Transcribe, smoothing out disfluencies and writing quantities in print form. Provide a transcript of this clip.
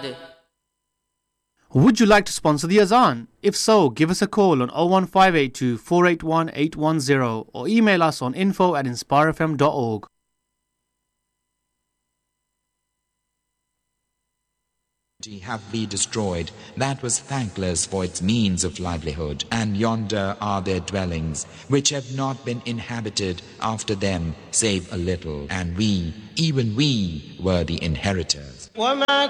Would you like to sponsor the Azan? If so, give us a call on 01582 481 810 or email us on info@inspirefm.org. Have we destroyed that was thankless for its means of livelihood, and yonder are their dwellings, which have not been inhabited after them save a little, and we, even we, were the inheritors.